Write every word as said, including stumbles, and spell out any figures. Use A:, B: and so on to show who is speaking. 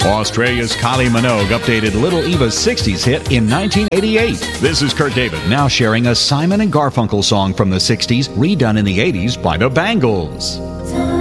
A: Australia's Kylie Minogue updated Little Eva's sixties hit in nineteen eighty-eight. This is Kurt David, now sharing a Simon and Garfunkel song from the sixties, redone in the eighties by the Bangles.